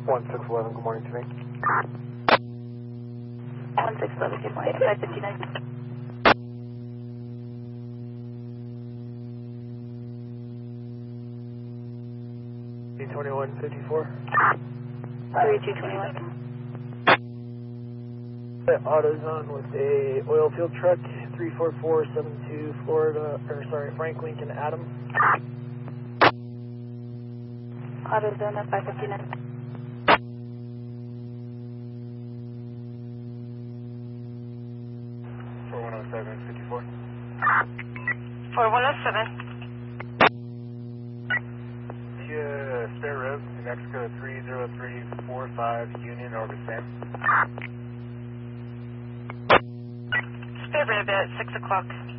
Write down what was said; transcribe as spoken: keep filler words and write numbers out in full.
one six one one, good morning to me. one six one one, good morning, five fifty-nine. three twenty-one fifty-four. three two two one. AutoZone with a oil field truck, three four four seven two Florida, or sorry, Frank Lincoln Adam. AutoZone at five fifty-nine. four one oh seven fifty-four. four one oh seven. The uh, spare rib, New Mexico three zero three four five Union over Sam. Spare rib at six o'clock.